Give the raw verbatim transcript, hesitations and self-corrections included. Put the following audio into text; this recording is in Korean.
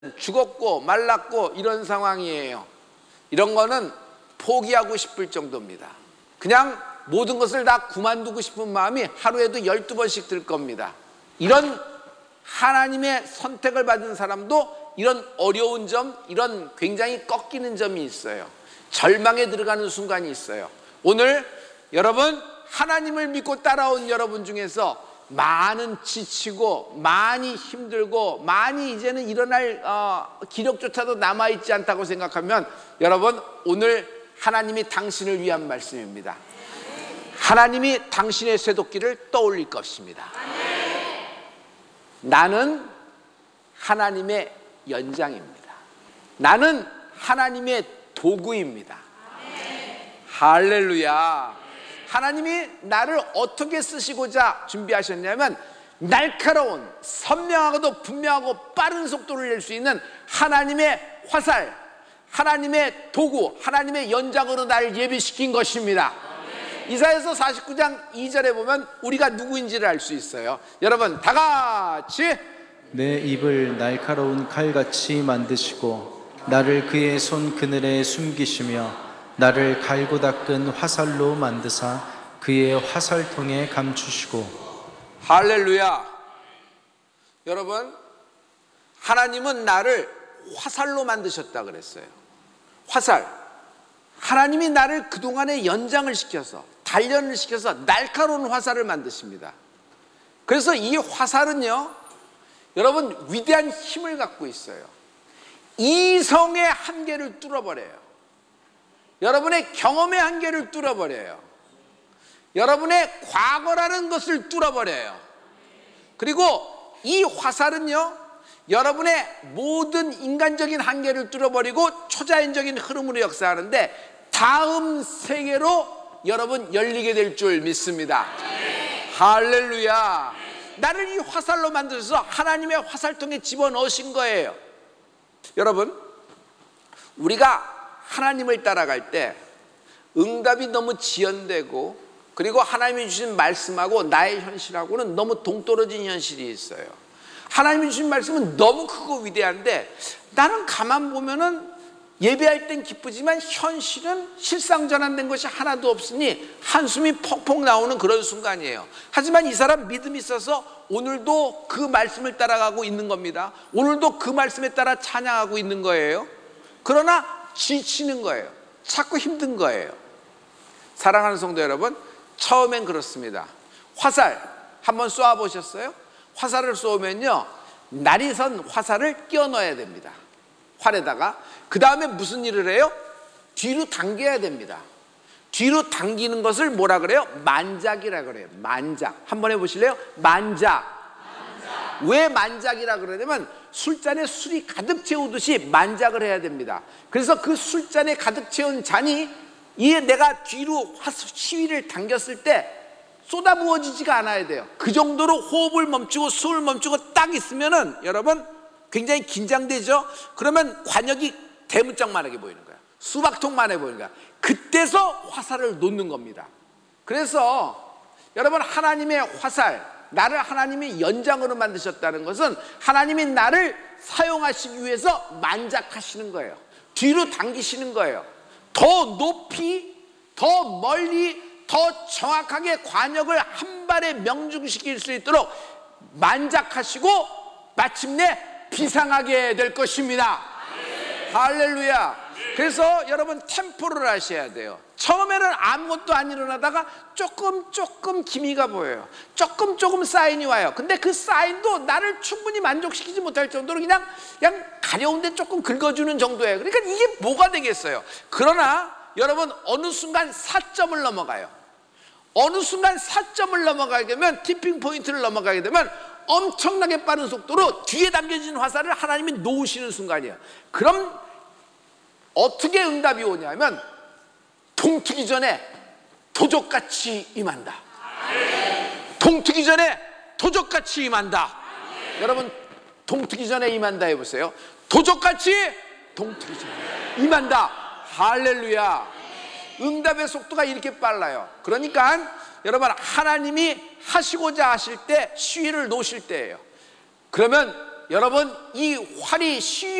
죽었고 말랐고 이런 상황이에요. 이런 거는 포기하고 싶을 정도입니다. 그냥 모든 것을 다 그만두고 싶은 마음이 하루에도 열두 번씩 들 겁니다. 이런 하나님의 선택을 받은 사람도 이런 어려운 점, 이런 굉장히 꺾이는 점이 있어요. 절망에 들어가는 순간이 있어요. 오늘 여러분, 하나님을 믿고 따라온 여러분 중에서 많은 지치고 많이 힘들고 많이 이제는 일어날 어, 기력조차도 남아있지 않다고 생각하면 여러분, 오늘 하나님이 당신을 위한 말씀입니다. 하나님이 당신의 쇠도끼를 떠올릴 것입니다. 나는 하나님의 연장입니다. 나는 하나님의 도구입니다. 할렐루야. 하나님이 나를 어떻게 쓰시고자 준비하셨냐면 날카로운, 선명하고도 분명하고 빠른 속도를 낼 수 있는 하나님의 화살, 하나님의 도구, 하나님의 연장으로 나를 예비시킨 것입니다. 이사야서 사십구 장 이 절에 보면 우리가 누구인지를 알 수 있어요. 여러분 다 같이, 내 입을 날카로운 칼같이 만드시고 나를 그의 손 그늘에 숨기시며 나를 갈고 닦은 화살로 만드사 그의 화살통에 감추시고. 할렐루야. 여러분, 하나님은 나를 화살로 만드셨다 그랬어요. 화살. 하나님이 나를 그동안에 연장을 시켜서, 단련을 시켜서 날카로운 화살을 만드십니다. 그래서 이 화살은요, 여러분, 위대한 힘을 갖고 있어요. 이성의 한계를 뚫어버려요. 여러분의 경험의 한계를 뚫어버려요. 여러분의 과거라는 것을 뚫어버려요. 그리고 이 화살은요, 여러분의 모든 인간적인 한계를 뚫어버리고 초자연적인 흐름으로 역사하는데 다음 세계로 여러분 열리게 될 줄 믿습니다. 할렐루야. 나를 이 화살로 만드셔서 하나님의 화살통에 집어넣으신 거예요. 여러분, 우리가 하나님을 따라갈 때 응답이 너무 지연되고, 그리고 하나님이 주신 말씀하고 나의 현실하고는 너무 동떨어진 현실이 있어요. 하나님이 주신 말씀은 너무 크고 위대한데 나는 가만 보면은 예배할 땐 기쁘지만 현실은 실상 전환된 것이 하나도 없으니 한숨이 퍽퍽 나오는 그런 순간이에요. 하지만 이 사람 믿음이 있어서 오늘도 그 말씀을 따라가고 있는 겁니다. 오늘도 그 말씀에 따라 찬양하고 있는 거예요. 그러나 지치는 거예요. 자꾸 힘든 거예요. 사랑하는 성도 여러분, 처음엔 그렇습니다. 화살 한번 쏘아 보셨어요? 화살을 쏘면요, 날이 선 화살을 끼워 넣어야 됩니다. 활에다가. 그 다음에 무슨 일을 해요? 뒤로 당겨야 됩니다. 뒤로 당기는 것을 뭐라 그래요? 만작이라 그래요. 만작. 한번 해보실래요? 만작. 왜 만작이라 그러냐면 술잔에 술이 가득 채우듯이 만작을 해야 됩니다. 그래서 그 술잔에 가득 채운 잔이 이에 내가 뒤로 시위를 당겼을 때 쏟아부어지지가 않아야 돼요. 그 정도로 호흡을 멈추고 숨을 멈추고 딱 있으면은 여러분 굉장히 긴장되죠. 그러면 관역이 대문짝만하게 보이는 거야. 수박통만해 보이는 거야. 그때서 화살을 놓는 겁니다. 그래서 여러분, 하나님의 화살, 나를 하나님이 연장으로 만드셨다는 것은 하나님이 나를 사용하시기 위해서 만작하시는 거예요. 뒤로 당기시는 거예요. 더 높이, 더 멀리, 더 정확하게 관역을 한 발에 명중시킬 수 있도록 만작하시고 마침내 비상하게 될 것입니다. 할렐루야. 그래서 여러분, 템포를 하셔야 돼요. 처음에는 아무것도 안 일어나다가 조금 조금 기미가 보여요. 조금 조금 사인이 와요. 근데 그 사인도 나를 충분히 만족시키지 못할 정도로 그냥 그냥 가려운데 조금 긁어주는 정도예요. 그러니까 이게 뭐가 되겠어요? 그러나 여러분, 어느 순간 사점을 넘어가요. 어느 순간 사점을 넘어가게 되면, 티핑 포인트를 넘어가게 되면 엄청나게 빠른 속도로 뒤에 당겨진 화살을 하나님이 놓으시는 순간이에요. 그럼 어떻게 응답이 오냐면 동트기 전에 도적같이 임한다. 동트기 전에 도적같이 임한다. 여러분, 동트기 전에 임한다 해보세요. 도적같이 동트기 전에 임한다. 할렐루야. 응답의 속도가 이렇게 빨라요. 그러니까 여러분, 하나님이 하시고자 하실 때 시위를 놓으실 때예요. 그러면 여러분 이 활이